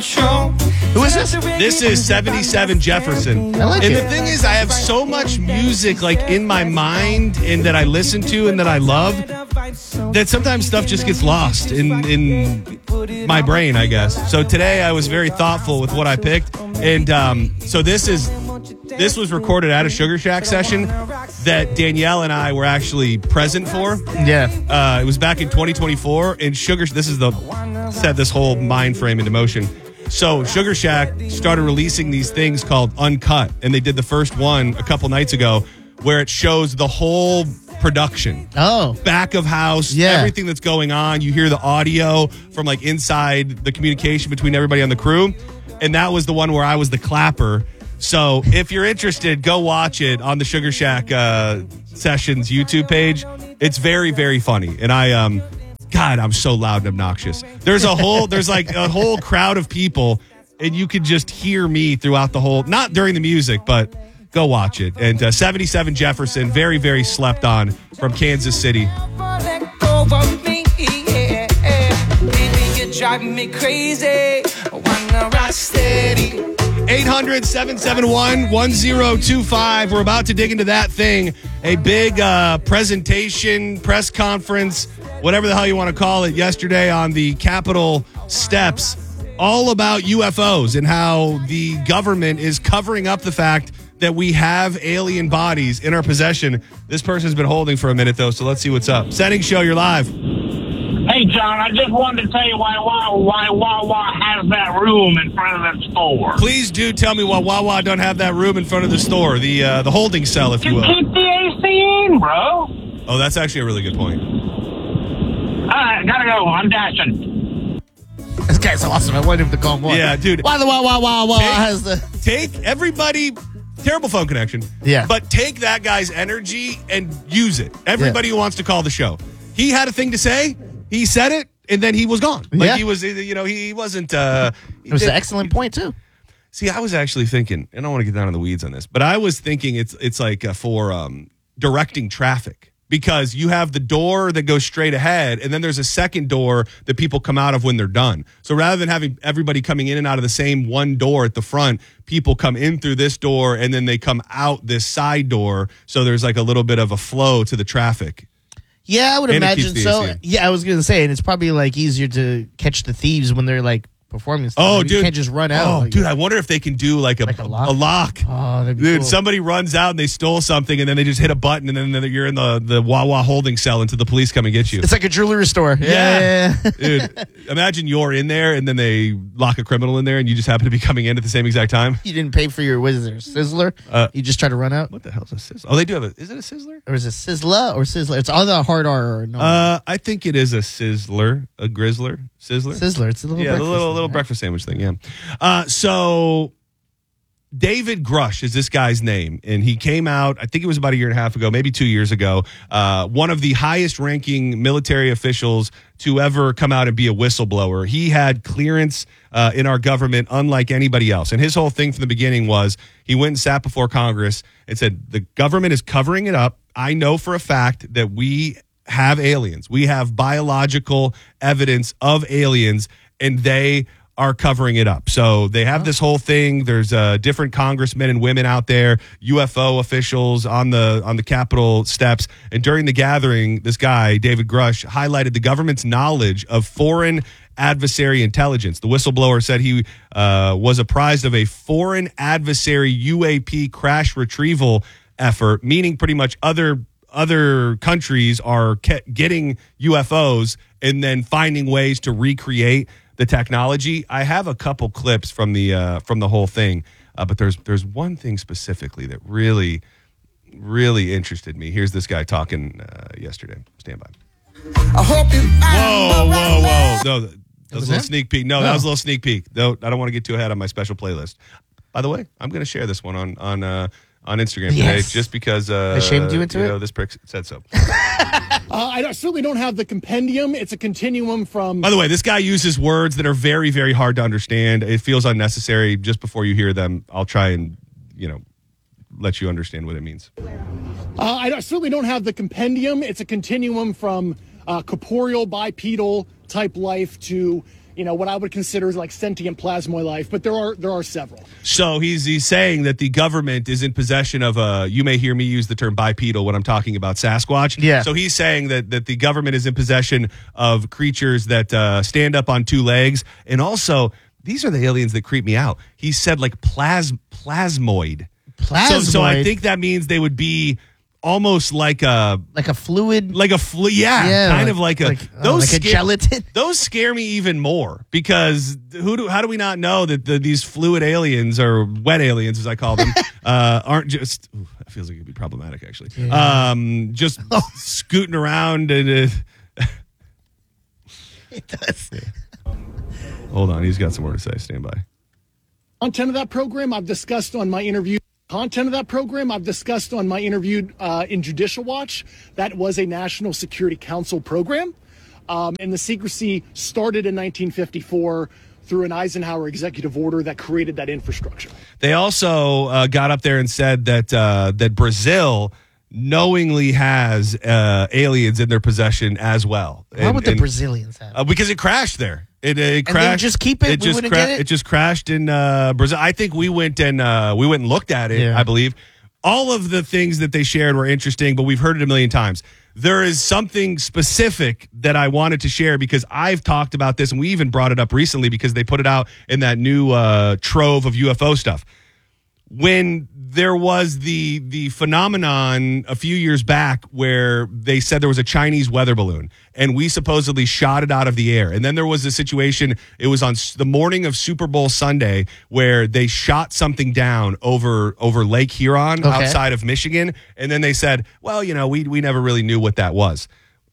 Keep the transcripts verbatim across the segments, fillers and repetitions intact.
Who is this? This is seventy-seven Jefferson. I like and it. the thing is, I have so much music like in my mind and that I listen to and that I love that sometimes stuff just gets lost in in my brain, I guess. So today I was very thoughtful with what I picked, and um, so this is this was recorded at a Sugar Shack session that Danielle and I were actually present for. Yeah. Uh, it was back in twenty twenty-four, and Sugar. This is the set this whole mind frame into motion. So Sugar Shack started releasing these things called Uncut, and they did the first one a couple nights ago where it shows the whole production. Oh. Back of house, Yeah. everything that's going on. You hear the audio from like inside the communication between everybody on the crew. And that was the one where I was the clapper. So if you're interested, go watch it on the Sugar Shack uh, Sessions YouTube page. It's very, very funny. And I... um. God, I'm so loud and obnoxious. There's a whole, there's like a whole crowd of people, and you could just hear me throughout the whole, not during the music, but go watch it. And uh, seventy-seven Jefferson, very, very slept on from Kansas City. Driving me crazy. Wanna rock steady. eight hundred, seven seven one, one zero two five. We're about to dig into that thing. A big uh, presentation, press conference, whatever the hell you want to call it, yesterday on the Capitol steps, all about U F Os and how the government is covering up the fact that we have alien bodies in our possession. This person's been holding for a minute, though, so let's see what's up. Setting show, you're live. Hey, John, I just wanted to tell you why why why Wawa has that room in front of the store. Please do tell me why Wawa don't have that room in front of the store, the uh, the holding cell, if you You will. keep the A C in, bro. Oh, that's actually a really good point. All right, gotta go. I'm dashing. This guy's awesome. I wanted him to call more. Yeah, dude. Why the wah wah wah wah Take- has the Take everybody, terrible phone connection. Yeah. But take that guy's energy and use it. Everybody who wants to call the show. He had a thing to say. He said it, and then he was gone. Like Yeah. he was, you know, he wasn't. Uh, he It was did- an excellent point too. See, I was actually thinking, and I don't want to get down in the weeds on this, but I was thinking it's it's like uh, for um, directing traffic, because you have the door that goes straight ahead, and then there's a second door that people come out of when they're done. So rather than having everybody coming in and out of the same one door at the front, people come in through this door, and then they come out this side door. So there's like a little bit of a flow to the traffic. Yeah, I would And it keeps imagine the so. A C in. Yeah, I was gonna say, and it's probably like easier to catch the thieves when they're like performing stuff. Oh, Like, dude. you can't just run out. Oh, Like- dude, I wonder if they can do like a, Like a lock? a lock. Oh, that'd be Dude, cool. somebody runs out and they stole something, and then they just hit a button, and then you're in the, the Wawa holding cell until the police come and get you. It's like a jewelry store. Yeah. Yeah. Dude, imagine you're in there, and then they lock a criminal in there, and you just happen to be coming in at the same exact time. You didn't pay for your, what is there, Sizzler? Uh, you just try to run out? What the hell is a sizzler? Oh, they do have a. Is it a sizzler? Or is it Sizzla or Sizzler? It's all the hard R or no. Uh, I think it is a sizzler, a grizzler, sizzler. Sizzler. It's a little Yeah, the breakfast little thing, little right? breakfast sandwich thing. Yeah. Uh, so David Grush is this guy's name, and he came out, I think it was about a year and a half ago, maybe two years ago, uh, one of the highest ranking military officials to ever come out and be a whistleblower. He had clearance uh, in our government unlike anybody else. And his whole thing from the beginning was he went and sat before Congress and said, the government is covering it up. I know for a fact that we have aliens. We have biological evidence of aliens, and they are covering it up. So they have this whole thing. There's uh, different congressmen and women out there, U F O officials on the on the Capitol steps. And during the gathering, this guy, David Grush, highlighted the government's knowledge of foreign adversary intelligence. The whistleblower said he uh, was apprised of a foreign adversary U A P crash retrieval effort, meaning pretty much other other countries are ke- getting U F Os and then finding ways to recreate the technology. I have a couple clips from the uh, from the whole thing, uh, but there's there's one thing specifically that really, really interested me. Here's this guy talking uh, yesterday. Stand by. I hope you Whoa, whoa, whoa! No, that was a was little it? sneak peek. No, that Oh. was a little sneak peek. No, I don't want to get too ahead on my special playlist. By the way, I'm going to share this one on on uh, on Instagram today, Yes. just because uh, I shamed you into you it? know, this prick said so. Uh, I don't- certainly don't have the compendium. It's a continuum from. By the way, this guy uses words that are very, very hard to understand. It feels unnecessary. Just before you hear them, I'll try and, you know, let you understand what it means. Uh, I don't- certainly don't have the compendium. It's a continuum from uh, corporeal, bipedal type life to you know, what I would consider is like sentient plasmoid life, but there are there are several. So he's he's saying that the government is in possession of a, you may hear me use the term bipedal when I'm talking about Sasquatch. Yeah. So he's saying that, that the government is in possession of creatures that uh, stand up on two legs. And also, these are the aliens that creep me out. He said like plas- plasmoid. Plasmoid. So, so I think that means they would be almost like a like a fluid. like a flu yeah, Yeah, kind like- of like a like- oh, those like a scare- gelatin? those scare me even more because who do how do we not know that the, these fluid aliens or wet aliens as I call them uh, aren't just ooh, that feels like it'd be problematic actually um, just scooting around and uh, It does. hold on, he's got some more to say. Stand by. Content of that program I've discussed on my interview. Content of that program I've discussed on my interview uh, in Judicial Watch. That was a National Security Council program. Um, and the secrecy started in nineteen fifty-four through an Eisenhower executive order that created that infrastructure. They also uh, got up there and said that uh, that Brazil knowingly has uh, aliens in their possession as well. Why And- would the and- Brazilians have? Uh, because it crashed there. It, it And they crashed. would just keep it? We just wouldn't get it? It just crashed in uh, Brazil. I think we went and uh, we went and looked at it. Yeah. I believe all of the things that they shared were interesting, but we've heard it a million times. There is something specific that I wanted to share because I've talked about this, and we even brought it up recently because they put it out in that new uh, trove of U F O stuff. When there was the the phenomenon a few years back where they said there was a Chinese weather balloon and we supposedly shot it out of the air. And then there was a situation, it was on s- the morning of Super Bowl Sunday where they shot something down over over Lake Huron Okay. outside of Michigan. And then they said, well, you know, we we never really knew what that was.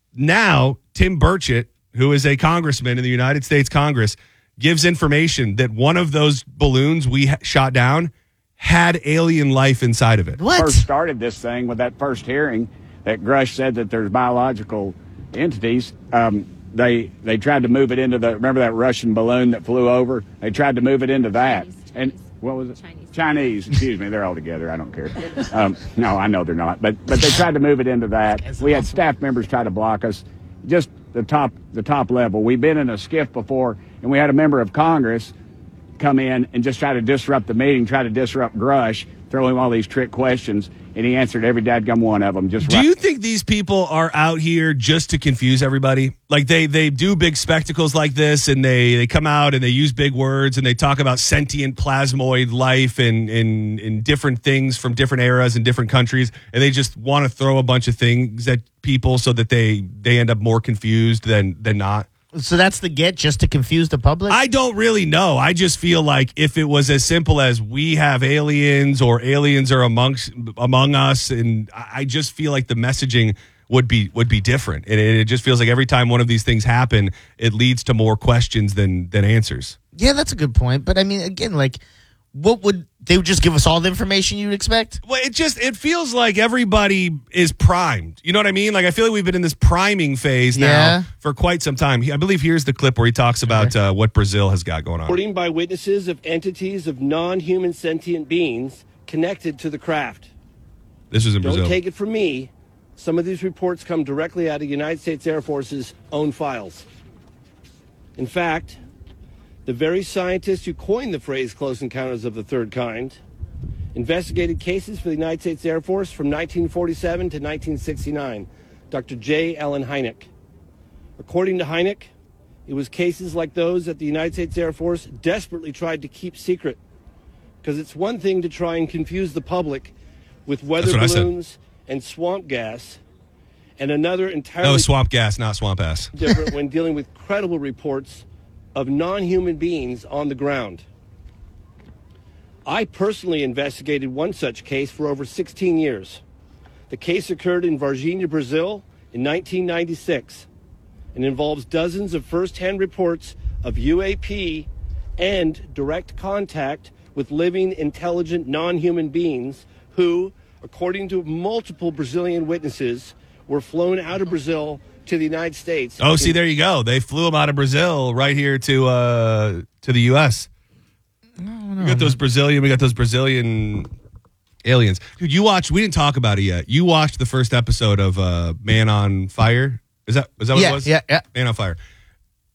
Now, Tim Burchett, who is a congressman in the United States Congress, gives information that one of those balloons we ha- shot down had alien life inside of it. What? First started this thing with that first hearing that Grush said that there's biological entities. Um, they they tried to move it into the, remember that Russian balloon that flew over? They tried to move it into that. Chinese, and Chinese. what was it? Chinese. Chinese, excuse me, they're all together. I don't care. Um, no, I know they're not. But but they tried to move it into that. We had staff members try to block us. Just the top the top level. We've been in a skiff before, and we had a member of Congress come in and just try to disrupt the meeting, try to disrupt Grush, throw him all these trick questions, and he answered every dadgum one of them. Just Do right. you think these people are out here just to confuse everybody? Like they they do big spectacles like this and they, they come out and they use big words and they talk about sentient plasmoid life and in in different things from different eras and different countries, and they just want to throw a bunch of things at people so that they they end up more confused than than not? So that's the get, just to confuse the public? I don't really know. I just feel like if it was as simple as we have aliens or aliens are amongst among us, and I I just feel like the messaging would be would be different. And it, it just feels like every time one of these things happen, it leads to more questions than than answers. Yeah, that's a good point. But I mean, again, like, what would they would just give us all the information you'd expect? Well, it just it feels like everybody is primed. You know what I mean? Like I feel like we've been in this priming phase now Yeah. for quite some time. I believe here's the clip where he talks about uh, what Brazil has got going on. Reporting by witnesses of entities of non-human sentient beings connected to the craft. This was in Don't Brazil. take it from me. Some of these reports come directly out of the United States Air Force's own files. In fact, the very scientists who coined the phrase close encounters of the third kind investigated cases for the United States Air Force from nineteen forty-seven to nineteen sixty-nine. Doctor J. Allen Hynek. According to Hynek, it was cases like those that the United States Air Force desperately tried to keep secret. Because it's one thing to try and confuse the public with weather That's what I said. balloons and swamp gas, and another entirely That was swamp gas, not swamp ass. different when dealing with credible reports of non-human beings on the ground. I personally investigated one such case for over sixteen years. The case occurred in Varginha, Brazil in nineteen ninety-six and involves dozens of first-hand reports of U A P and direct contact with living, intelligent, non-human beings who, according to multiple Brazilian witnesses, were flown out of Brazil to the United States. Oh, see, there you go. They flew them out of Brazil right here to uh, to the U S We got those Brazilian. We got those Brazilian aliens. Dude, you watched. We didn't talk about it yet. You watched the first episode of uh, Man on Fire. Is that is that what Yeah, it was? yeah, yeah. Man on Fire.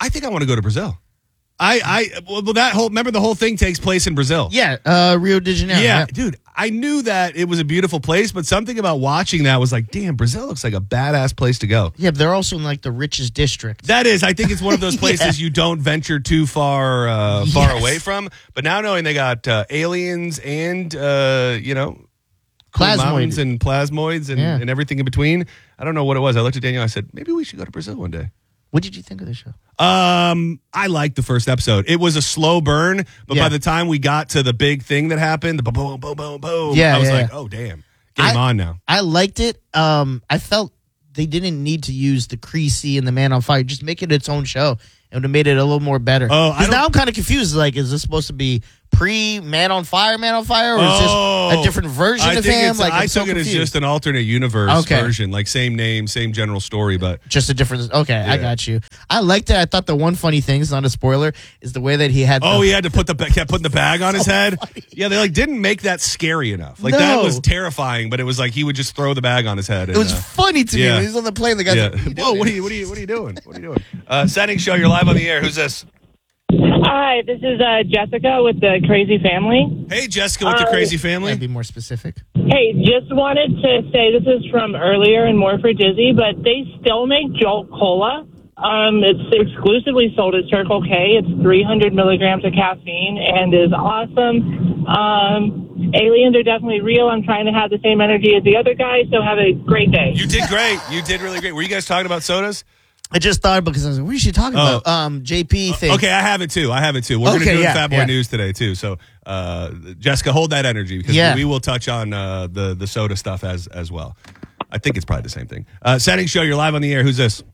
I think I want to go to Brazil. I, I, well, that whole, remember the whole thing takes place in Brazil. Yeah, uh, Rio de Janeiro. Yeah, Yeah. dude, I knew that it was a beautiful place, but something about watching that was like, damn, Brazil looks like a badass place to go. Yeah, but they're also in like the richest district. That is, I think it's one of those places Yeah. you don't venture too far, uh, far Yes. away from. But now knowing they got uh, aliens and, uh, you know, cool Plasmoids. mountains and plasmoids and, Yeah. and everything in between. I don't know what it was. I looked at Daniel. I said, maybe we should go to Brazil one day. What did you think of the show? Um, I liked the first episode. It was a slow burn, but Yeah. by the time we got to the big thing that happened, the boom, boom, boom, boom, boom, Yeah, I was yeah, like, yeah. oh, damn. Game I- on now. I liked it. Um, I felt they didn't need to use the Creasy and the Man on Fire. Just make it its own show. It would have made it a little more better. Oh, I Because don't- now I'm kind of confused. Like, is this supposed to be pre Man on Fire, Man on Fire, or is Oh, this a different version I of think him? it's, Like, I I'm so took it as confused. just an alternate universe Okay. version, like same name, same general story, but Just a different. Okay, I Yeah. got you. I liked it. I thought the one funny thing, it's not a spoiler, is the way that he had. oh, the, he had to put the kept putting the bag on his head. Yeah, they like didn't make that scary enough. Like that No. was terrifying, but it was like he would just throw the bag on his head. It was funny to me yeah. when he's on the plane. The guy's yeah. like, "What are you Whoa, doing?" what are you? What are you? What are you doing? What are you doing? Uh, setting show. You're live on the air. Who's this? Hi, this is uh, Jessica with the Crazy Family. Hey, Jessica with the Uh, crazy Yeah, family. be more specific. Hey, just wanted to say this is from earlier and more for Dizzy, but they still make Jolt Cola. Um, it's exclusively sold at Circle K. It's three hundred milligrams of caffeine and is awesome. Um, aliens are definitely real. I'm trying to have the same energy as the other guy, so have a great day. You did great. You did really great. Were you guys talking about sodas? I just thought because I was like, what is she talking Oh. about? Um, J P thing. Okay, I have it too. I have it too. We're going to Okay, do yeah, Fat Boy yeah. News today too. So, uh, Jessica, hold that energy because Yeah. we will touch on uh, the the soda stuff as as well. I think it's probably the same thing. Uh, setting show. You're live on the air. Who's this?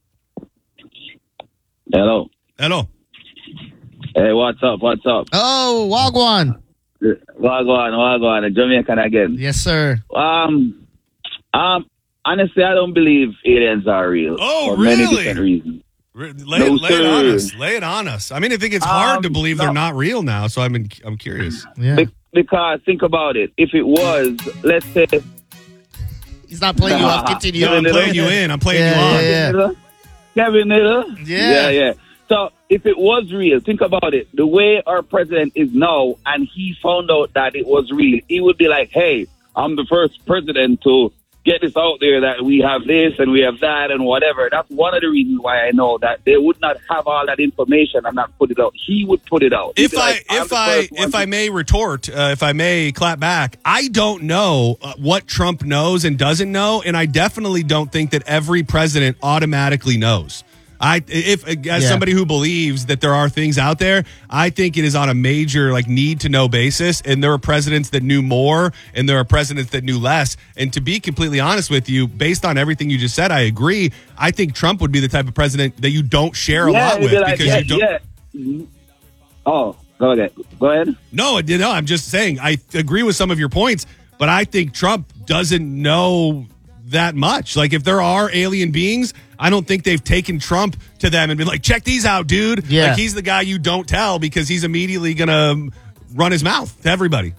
Hello. Hello. Hey, what's up? What's up? Oh, Wagwan. Wagwan, Wagwan, Jamaican again. Yes, sir. Um, um, honestly, I don't believe aliens are real. Oh, for many really? different reasons. Re- Lay, No, lay it on sir. us. Lay it on us. I mean, I think it's hard Um, to believe no. they're not real now. So I'm in, I'm curious. Yeah. Be- because think about it. If it was, let's say, He's not playing you off. Continue. No, I'm playing you in. I'm playing Yeah, you on. yeah, yeah. Kevin Miller. Yeah. yeah, yeah. So if it was real, think about it. The way our president is now, and he found out that it was real, he would be like, "Hey, I'm the first president to get this out there that we have this and we have that and whatever." That's one of the reasons why I know that they would not have all that information and not put it out. He would put it out. He'd If be I like, "I'm if the I first one if to-" I may retort, uh, if I may clap back, I don't know uh, what Trump knows and doesn't know, and I definitely don't think that every president automatically knows. I if as Yeah. somebody who believes that there are things out there, I think it is on a major like need to know basis, and there are presidents that knew more, and there are presidents that knew less. And to be completely honest with you, based on everything you just said, I agree. I think Trump would be the type of president that you don't share a yeah, lot he'd with be like, because yeah, you don't. yeah. Mhm. Oh, go ahead. Go ahead. No, you know, I'm just saying I agree with some of your points, but I think Trump doesn't know that much. Like if there are alien beings, I don't think they've taken Trump to them and been like, check these out, dude. Yeah. Like he's the guy you don't tell because he's immediately going to run his mouth to everybody.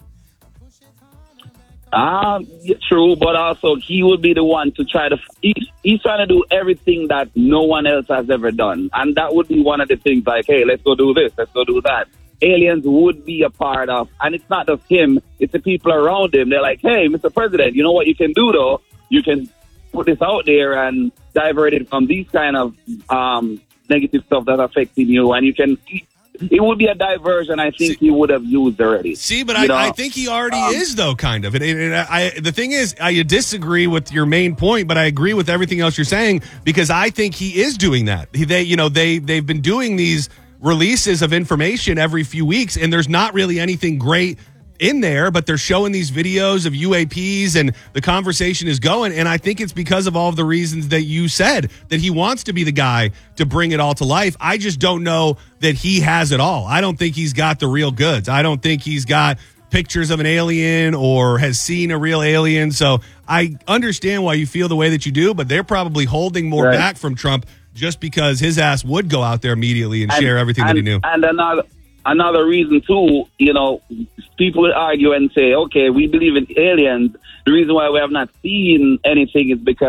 Um, yeah, true, but also he would be the one to try to. He's, he's trying to do everything that no one else has ever done, and that would be one of the things. Like, hey, let's go do this, let's go do that. Aliens would be a part of, and it's not just him; it's the people around him. They're like, hey, Mister President, you know what you can do though? You can put this out there and divert it from these kind of um, negative stuff that's affecting you, and you can. It would be a diversion I think he would have used already. See, but You know? I, I think he already Um, is, though, kind of. And, and, and I, the thing is, I disagree with your main point, but I agree with everything else you're saying because I think he is doing that. He, they, you know, they they've been doing these releases of information every few weeks, and there's not really anything great in there, but they're showing these videos of U A Ps and the conversation is going. And I think it's because of all of the reasons that you said that he wants to be the guy to bring it all to life. I just don't know that he has it all. I don't think he's got the real goods. I don't think he's got pictures of an alien or has seen a real alien. So I understand why you feel the way that you do, but they're probably holding more Right. back from Trump just because his ass would go out there immediately and, And- share everything and, that he knew. And another another reason too, you know, people will argue and say, okay, we believe in aliens. The reason why we have not seen anything is because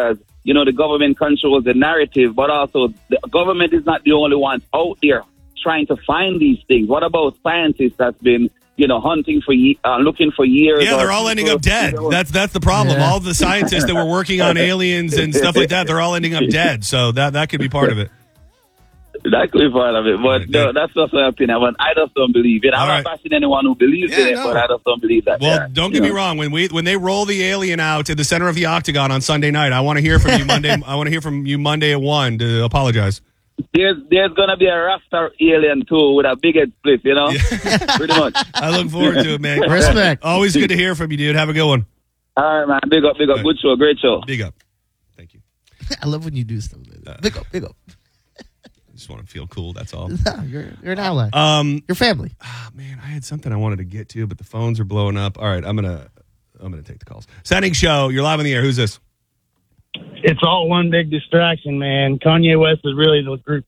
you know, the government controls the narrative, but also the government is not the only ones out there trying to find these things. What about scientists that's been, you know, hunting for, ye- uh, looking for years? Yeah, they're all ending up dead. That's that's the problem. Yeah. All the scientists that were working on aliens and stuff like that, they're all ending up dead. So that that could be part of it. That could be part of it, but no, that's just my opinion. But I just don't believe it. I'm All not right. bashing anyone who believes Yeah, in it, no. but I just don't believe that. Well, yeah. don't You get me know? wrong. When we when they roll the alien out at the center of the octagon on Sunday night, I want to hear from you Monday. I want to hear from you Monday at one to apologize. There's there's gonna be a Rasta alien too with a big head split, you know, pretty much. I look forward to it, man. Respect. Always good to hear from you, dude. Have a good one. All right, man. Big up, big up. All right. Good show, great show. Big up. Thank you. I love when you do stuff like that. Big up, big up. I just want to feel cool. That's all. No, you're you're an ally. Um, Your family. ah, man, I had something I wanted to get to, but the phones are blowing up. All right, I'm gonna I'm gonna take the calls. Sending show. You're live on the air. Who's this? It's all one big distraction, man. Kanye West is really the group